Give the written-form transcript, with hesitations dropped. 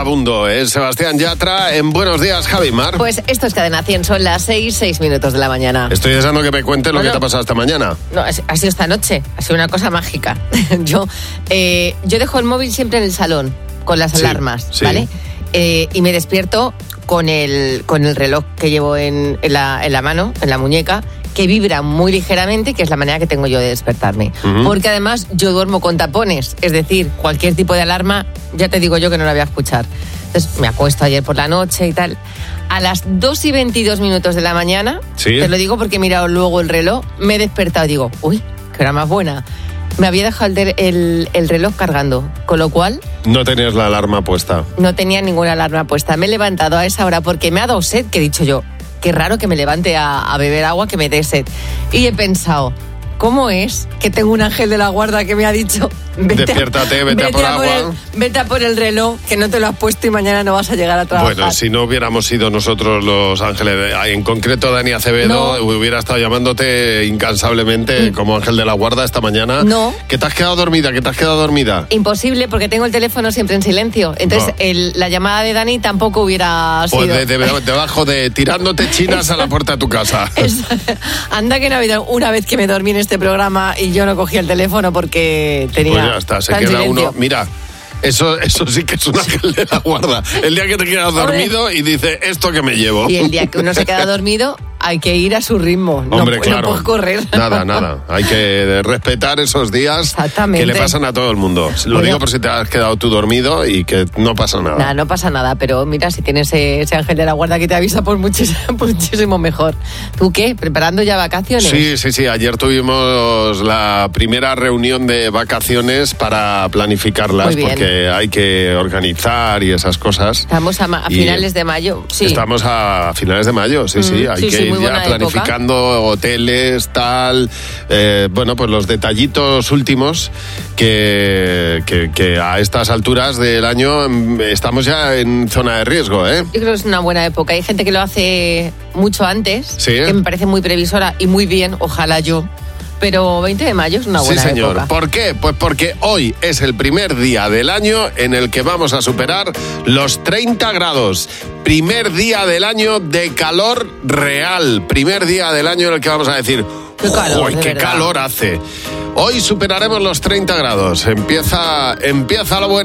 vagabundo, Sebastián Yatra en Buenos Días, Javi Mar. Pues esto es Cadena 100, son las 6 minutos de la mañana. Estoy deseando que me cuentes lo que te ha pasado esta mañana. No, ha sido esta noche, ha sido una cosa mágica. Yo dejo el móvil siempre en el salón, con las alarmas, ¿vale? Y me despierto con el reloj que llevo en la mano, en la muñeca, que vibra muy ligeramente, que es la manera que tengo yo de despertarme. Uh-huh. Porque además yo duermo con tapones, es decir, cualquier tipo de alarma, ya te digo yo que no la voy a escuchar. Entonces me acuesto ayer por la noche y tal. A las 2:22 de la mañana, te lo digo porque he mirado luego el reloj, me he despertado y digo, uy, qué hora más buena. Me había dejado el reloj cargando, con lo cual... No tenías la alarma puesta. No tenía ninguna alarma puesta. Me he levantado a esa hora porque me ha dado sed, que he dicho yo, qué raro que me levante a beber agua, que me dé sed. Y he pensado, ¿cómo es que tengo un ángel de la guarda que me ha dicho... Despiértate, vete a por agua. Vete a por el reloj, que no te lo has puesto y mañana no vas a llegar a trabajar. Bueno, si no hubiéramos sido nosotros los ángeles, en concreto Dani Acevedo, hubiera estado llamándote incansablemente como ángel de la guarda esta mañana. No. ¿Que te has quedado dormida? Imposible, porque tengo el teléfono siempre en silencio. Entonces, la llamada de Dani tampoco hubiera sido... Pues debajo de tirándote chinas a la puerta de tu casa. Anda que no ha habido una vez que me dormí en este programa y yo no cogí el teléfono porque tenía... Pues ya está, se queda uno. Mira, eso sí que es un ángel de la guarda. El día que te quedas dormido y dice, ¿esto que me llevo? Y el día que uno se queda dormido, hay que ir a su ritmo. Hombre, claro. No puedes correr. Nada. Hay que respetar esos días que le pasan a todo el mundo. Lo digo por si te has quedado tú dormido y que no pasa nada. No pasa nada, pero mira, si tienes ese ángel de la guarda que te avisa, pues muchísimo mejor. ¿Tú qué? ¿Preparando ya vacaciones? Sí. Ayer tuvimos la primera reunión de vacaciones para planificarlas, porque hay que organizar y esas cosas. Estamos a finales de mayo. Sí. Estamos a finales de mayo, sí. Hay que ir ya planificando hoteles, tal. Bueno, pues los detallitos últimos que a estas alturas del año estamos ya en zona de riesgo, ¿eh? Yo creo que es una buena época. Hay gente que lo hace mucho antes, que me parece muy previsora y muy bien, ojalá yo. Pero 20 de mayo es una buena época. Sí, señor. ¿Por qué? Pues porque hoy es el primer día del año en el que vamos a superar los 30 grados. Primer día del año de calor real. Primer día del año en el que vamos a decir, ¡qué calor hace! Hoy superaremos los 30 grados. Empieza lo bueno.